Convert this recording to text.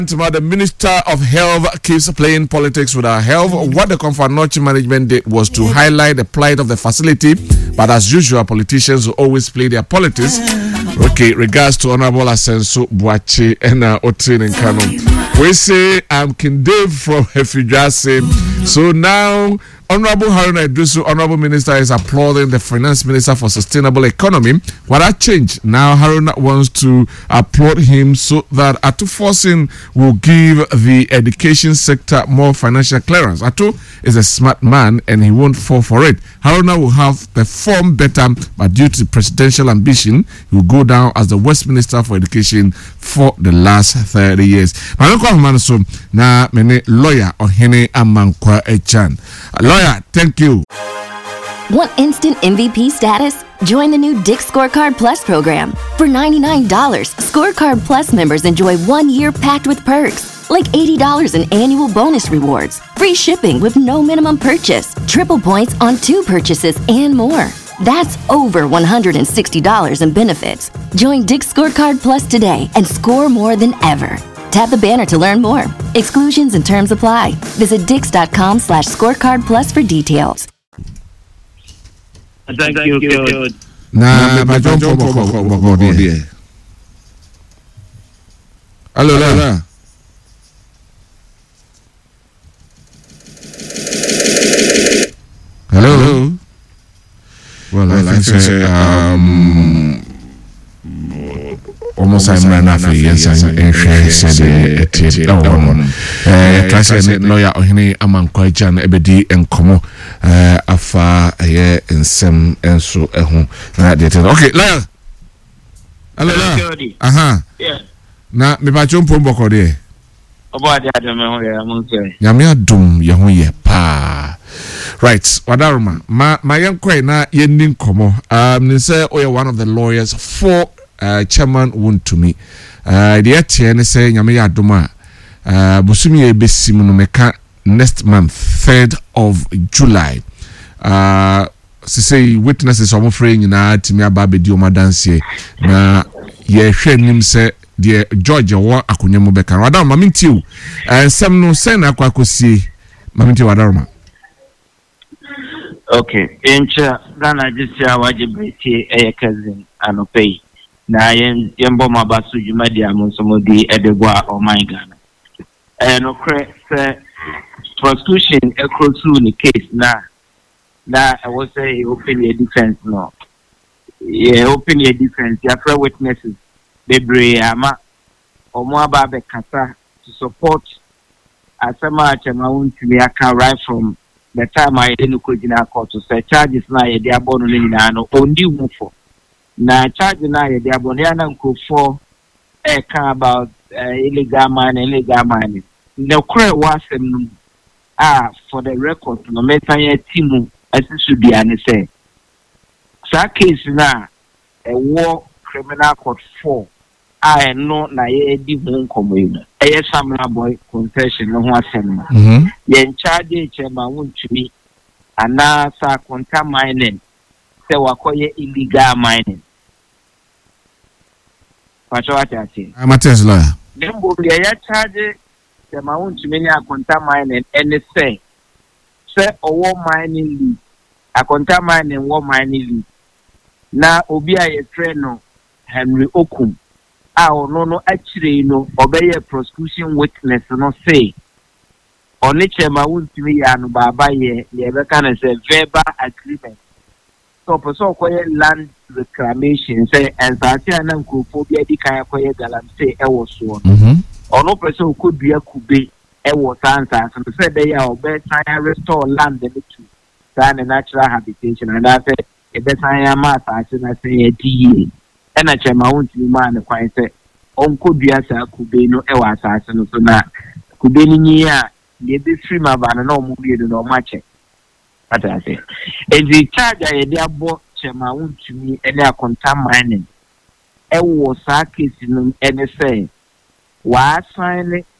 The Minister of Health keeps playing politics with our health. What the Comfort Notch management did was to highlight the plight of the facility, but as usual, politicians will always play their politics. Okay, regards to Honorable Asenso Boachi and Otin and Kano. We say I'm King Dave from Efijase. So now, Honorable Haruna Idrisu, Honorable Minister, is applauding the Finance Minister for Sustainable Economy. What that changed? Now Haruna wants to applaud him so that Atu Forcing will give the education sector more financial clearance. Atu is a smart man and he won't fall for it. Haruna will have performed better, but due to presidential ambition, he will go down as the West Minister for Education for the last 30 years. Na mene lawyer Ohene Amankwa Echan. Lawyer, thank you. Want instant MVP status? Join the new Dick Scorecard Plus program. For $99, Scorecard Plus members enjoy 1 year packed with perks, like $80 in annual bonus rewards, free shipping with no minimum purchase, triple points on 2 purchases, and more. That's over $160 in benefits. Join Dick Scorecard Plus today and score more than ever. Tap the banner to learn more. Exclusions and terms apply. Visit dix.com/scorecard plus for details. Thank you. Nah, my John Hello. Hello. Well, I think almost I'm not for years and said it. Lawyer Ohene Amankwa Echan Ebedi and Komo Afa and Sem and so okay, lawyer. Hello. Yeah. Na me ba chom pom boko de. About that, I'm saying. Yamia dum yahoye pa. Right, Wadaruma. My young quay na yending komo. Nise oye one of the lawyers for Chairman Wontumi. The ATN say Yamia Duma. Busumi ebesimu no meka next month, 3rd of July. Say witnesses omo free na timi aba be di o madanse na ye hwe nim se de George wo akonyemu beka Wadam mamintiu sem no sen akwakosie mamintiu Wadaruma. Okay, encha Ghana jisia wajibiti cousin anopei na yembo mabasu jumadi amonsomodi edegwa o my Ghana. No se prosecution ekrosu ni case na I was say open your defense no. Yeah, open your defense. Your prayer witnesses bebre ama omo aba be kasa to support asema chama Wontumi aka right from the time I didn't go in court to say charges na ye dia bonu ni na no ondi mufo na charge na ye dia bonu ya na nkofo about illegal mining the correct wasem for the record no metanya timu as should be and say sa case na a war criminal court 4 I know na ye di hun komo Samra boy confession no ho asem ye in charge Chairman Wontumi ana sa contact mining se wakoye illegal mining pacho ati Amates lawyer nembo ye charge Chairman Wontumi ni contact mining and say owo mining league a contact mining wo mining league na obi a ye train Henry Okum no actually no obey prosecution witness no say only Chairman Wontumi ya no baba ye be can say verbal agreement so person koye land reclamation say and party an nkofobia di kan koye galam say e wo so ono person could be a kube e wo sansa so say they ya obey time restore land the to than a natural habitation and that e be san ma ta na say e and a Chairman Wontumi man quite say onko dua sa kube no e wa asase no so na kube ni ya ye be free ma ba na omo bi no ma che ata say e di charge ye dey abo Chairman Wontumi ene akonta mining e wo sa case no ene say wa sign